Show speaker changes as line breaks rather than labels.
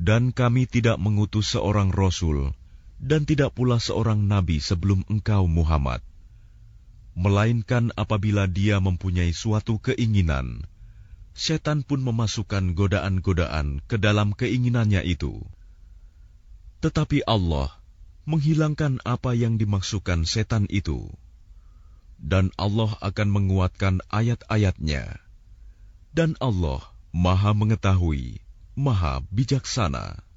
Dan kami tidak mengutus seorang rasul dan tidak pula seorang nabi sebelum engkau Muhammad, melainkan apabila dia mempunyai suatu keinginan, setan pun memasukkan godaan-godaan ke dalam keinginannya itu. Tetapi Allah menghilangkan apa yang dimaksudkan setan itu, dan Allah akan menguatkan ayat-ayatnya, dan Allah Maha Mengetahui, Maha Bijaksana.